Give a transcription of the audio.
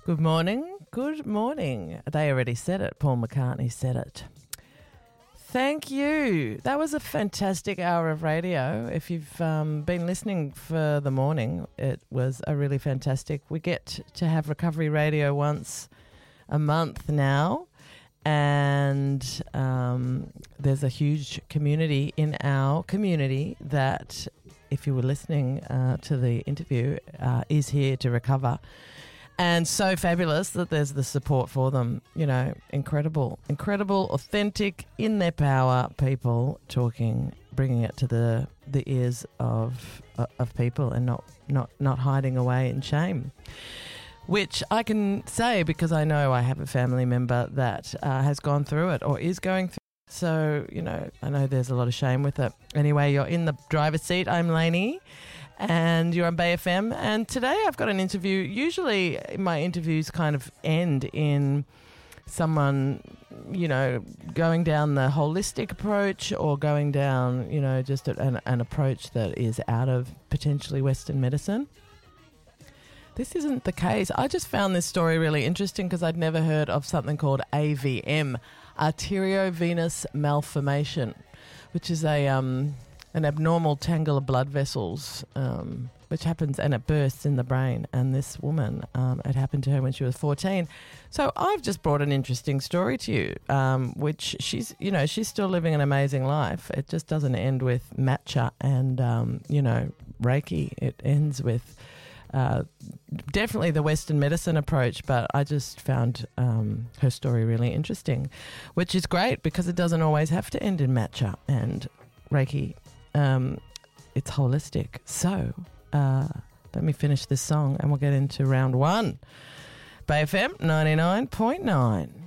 Good morning. Good morning. They already said it. Paul McCartney said it. Thank you. That was a fantastic hour of radio. If you've been listening for the morning, it was a really fantastic. We get to have Recovery Radio once a month now, and there's a huge community in our community that, if you were listening to the interview, is here to recover. And so fabulous that there's the support for them. You know, incredible, authentic, in their power people talking, bringing it to the ears of people, and not hiding away in shame. Which I can say because I know I have a family member that has gone through it or is going through it. So, you know, I know there's a lot of shame with it. Anyway, you're in the driver's seat. I'm Lainey. And you're on Bay FM, and today I've got an interview. Usually my interviews kind of end in someone, you know, going down the holistic approach or going down, you know, just an approach that is out of potentially Western medicine. This isn't the case. I just found this story really interesting because I'd never heard of something called AVM, arteriovenous malformation, which is an abnormal tangle of blood vessels, which happens and it bursts in the brain. And this woman, it happened to her when she was 14. So I've just brought an interesting story to you, which she's still living an amazing life. It just doesn't end with matcha and, Reiki. It ends with definitely the Western medicine approach, but I just found her story really interesting, which is great because it doesn't always have to end in matcha and Reiki. It's holistic. So let me finish this song and we'll get into round one. Bay FM 99.9.